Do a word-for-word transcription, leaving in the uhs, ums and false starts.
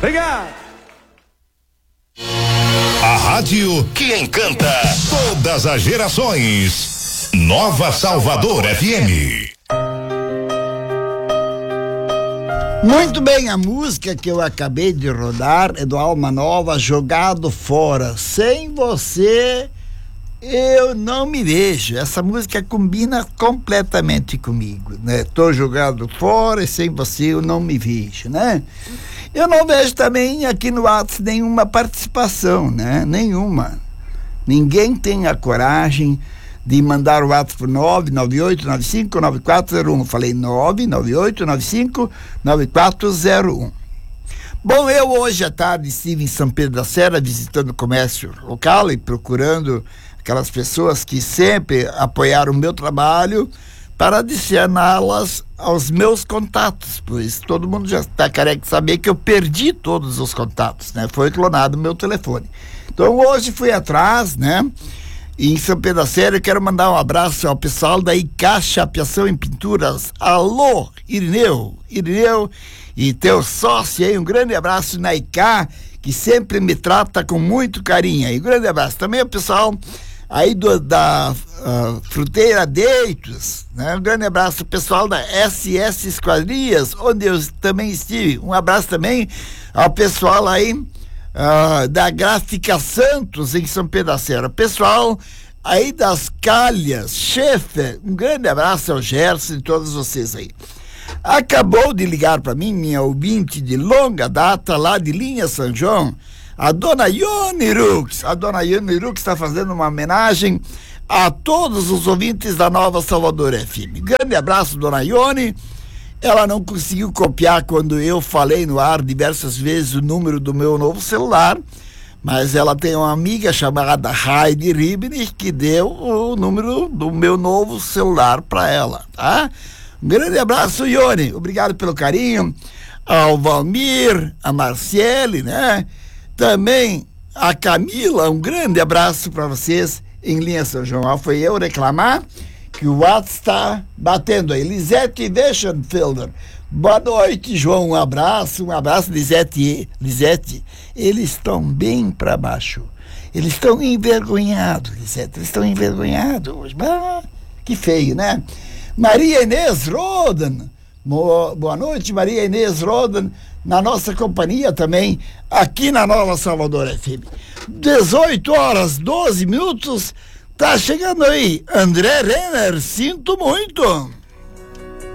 Obrigado. A rádio que encanta todas as gerações. Nova Salvador F M. Muito bem, a música que eu acabei de rodar é do Alma Nova, Jogado Fora. Sem você, eu não me vejo. Essa música combina completamente comigo, né? Tô jogado fora e sem você eu não me vejo, né? Eu não vejo também aqui no WhatsApp nenhuma participação, né? Nenhuma. Ninguém tem a coragem de mandar o WhatsApp por nove nove oito nove cinco nove quatro zero um. Falei nove nove oito nove cinco nove quatro zero um. Bom, eu hoje à tarde estive em São Pedro da Serra visitando o comércio local e procurando aquelas pessoas que sempre apoiaram o meu trabalho para adicioná-las aos meus contatos, pois todo mundo já está careca de saber que eu perdi todos os contatos, né? Foi clonado o meu telefone. Então hoje fui atrás, né? E em São Pedro da Serra eu quero mandar um abraço ao pessoal da I C A Chapeação em Pinturas. Alô, Irineu, Irineu e teu sócio aí, um grande abraço na I C A, que sempre me trata com muito carinho. E um grande abraço também ao pessoal aí do, da uh, Fruteira Deitos, né? Um grande abraço ao pessoal da S S Esquadrias, onde eu também estive. Um abraço também ao pessoal aí Uh, da Gráfica Santos em São Pedro da Serra. Pessoal aí das Calhas, chefe, um grande abraço ao Gerson e todos vocês aí. Acabou de ligar para mim, minha ouvinte de longa data, lá de Linha São João, a dona Ione Rux. A dona Ione Rux está fazendo uma homenagem a todos os ouvintes da Nova Salvador F M. Grande abraço, dona Ione. Ela não conseguiu copiar quando eu falei no ar diversas vezes o número do meu novo celular, mas ela tem uma amiga chamada Heidi Ribnich que deu o número do meu novo celular para ela, tá? Um grande abraço, Ione. Obrigado pelo carinho. Ao Valmir, a Marciele, né? Também a Camila, um grande abraço para vocês em Linha São João. Foi eu reclamar que o WhatsApp está batendo aí. Lisete Weschenfelder. Boa noite, João. Um abraço, um abraço, Lisete. Lisete, eles estão bem para baixo. Eles estão envergonhados, Lisete. Eles estão envergonhados hoje. Ah, que feio, né? Maria Inês Roden. Boa noite, Maria Inês Roden, na nossa companhia também, aqui na Nova Salvador F M. dezoito horas, doze minutos. Tá chegando aí, André Renner, sinto muito.